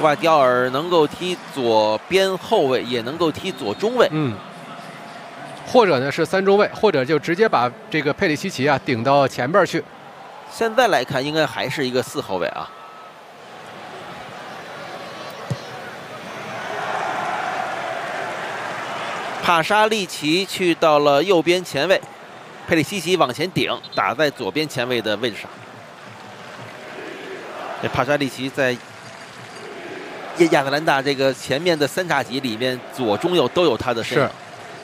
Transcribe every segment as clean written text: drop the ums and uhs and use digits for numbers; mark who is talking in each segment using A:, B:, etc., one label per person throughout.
A: 瓦迪奥尔能够踢左边后卫，也能够踢左中卫。
B: 或者呢是3中卫，或者就直接把这个佩里西奇啊顶到前边去。
A: 现在来看，应该还是一个4后卫啊。帕沙利奇去到了右边前卫，佩里西奇往前顶，打在左边前卫的位置上。这帕沙利奇在亚特兰大这个前面的3叉戟里面，左中右都有他的身影。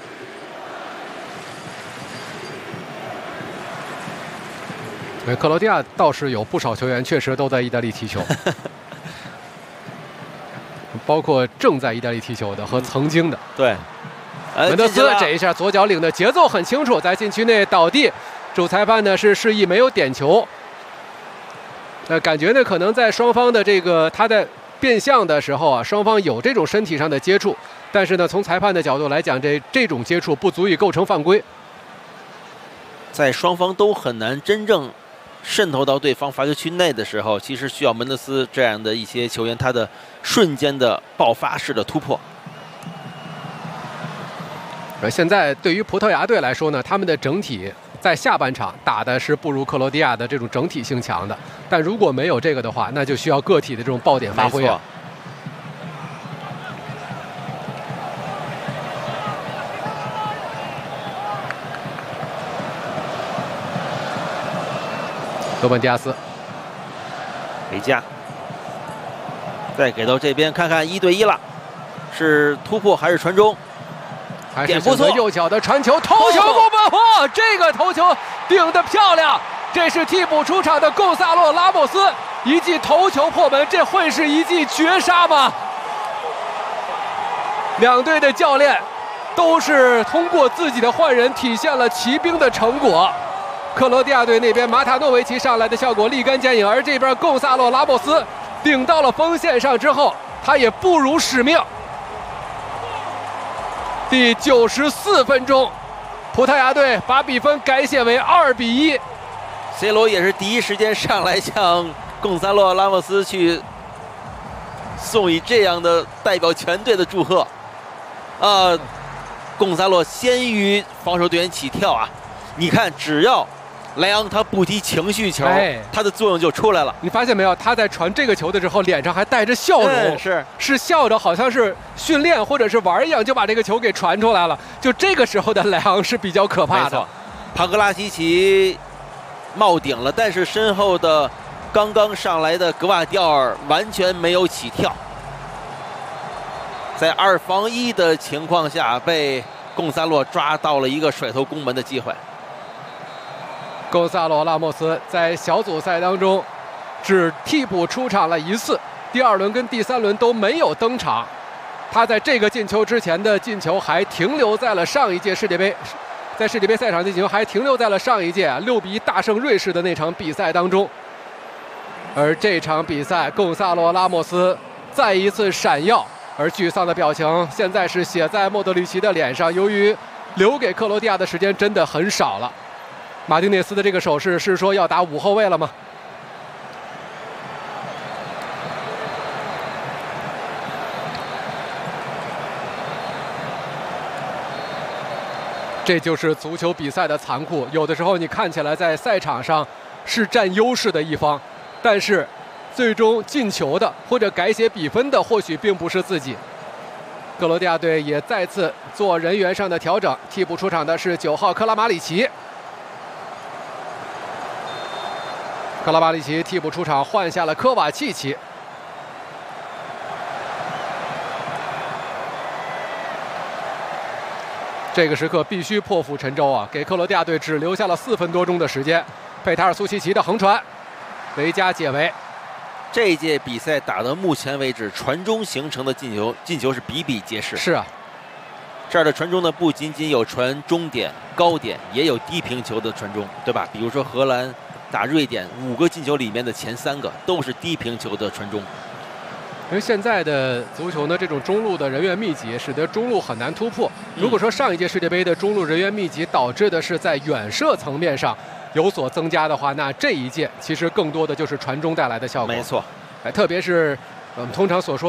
B: 克罗地亚倒是有不少球员确实都在意大利踢球，包括正在意大利踢球的和曾经的。
A: 对，
B: 门德斯这一下左脚领的节奏很清楚，在禁区内倒地，主裁判呢是示意没有点球。感觉呢可能在双方的这个他在变向的时候啊，双方有这种身体上的接触，但是呢从裁判的角度来讲，这种接触不足以构成犯规。
A: 在双方都很难真正渗透到对方罚球区内的时候，其实需要门德斯这样的一些球员，他的瞬间的爆发式的突破。
B: 现在对于葡萄牙队来说呢，他们的整体在下半场打的是不如克罗地亚的这种整体性强的，但如果没有这个的话，那就需要个体的这种爆点发挥啊。罗本迪亚斯，
A: 维加，再给到这边看看1对1了，是突破还是传中？
B: 还是选择右脚的传球，头球不本，哇，这个头球顶得漂亮！这是替补出场的贡萨洛·拉莫斯一记头球破门，这会是一记绝杀吗？两队的教练都是通过自己的换人体现了骑兵的成果。克罗地亚队那边马塔诺维奇上来的效果立竿见影，而这边贡萨洛·拉莫斯顶到了锋线上之后，他也不辱使命。第94分钟，葡萄牙队把比分改写为2比1。
A: C 罗也是第一时间上来向贡萨洛·拉莫斯去送以这样的代表全队的祝贺。贡萨洛先于防守队员起跳啊！你看，只要莱昂他不踢情绪球，他的作用就出来了。
B: 你发现没有？他在传这个球的时候，脸上还带着笑容，是笑着，好像是训练或者是玩一样，就把这个球给传出来了。就这个时候的莱昂是比较可怕的。
A: 帕格拉西奇冒顶了，但是身后的刚刚上来的格瓦迪奥尔完全没有起跳，在2防1的情况下被贡萨洛抓到了一个甩头攻门的机会。
B: 贡萨罗·拉莫斯在小组赛当中只替补出场了1次，第2轮跟第3轮都没有登场。他在这个进球之前的进球还停留在了上一届世界杯，在世界杯赛场进球还停留在了上一届6比1大胜瑞士的那场比赛当中。而这场比赛，贡萨罗·拉莫斯再一次闪耀，而沮丧的表情现在是写在莫德里奇的脸上。由于留给克罗地亚的时间真的很少了。马丁内斯的这个手势是说要打5后卫了吗？这就是足球比赛的残酷。有的时候你看起来在赛场上是占优势的一方，但是最终进球的或者改写比分的或许并不是自己。克罗地亚队也再次做人员上的调整，替补出场的是9号克拉马里奇。克拉马里奇替补出场，换下了科瓦契奇。这个时刻必须破釜沉舟啊！给克罗地亚队只留下了4分多钟的时间。佩塔尔苏奇奇的横传，维加解围。
A: 这一届比赛打到目前为止，传中形成的进球是比比皆是。
B: 是啊，
A: 这儿的传中呢，不仅仅有传中点、高点，也有低平球的传中，对吧？比如说荷兰打瑞典，5个进球里面的前3个都是低平球的传中。
B: 因为现在的足球呢，这种中路的人员密集，使得中路很难突破。如果说上一届世界杯的中路人员密集导致的是在远射层面上有所增加的话，那这一届其实更多的就是传中带来的效果。
A: 没错，
B: 特别是我们通常所说